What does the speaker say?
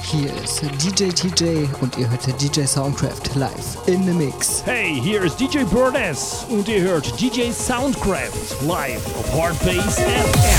Hier ist DJ TJ und ihr hört DJ Soundcraft live in the Mix. Hey, hier ist DJ Birdess und ihr hört DJ Soundcraft live auf Hardbass FM.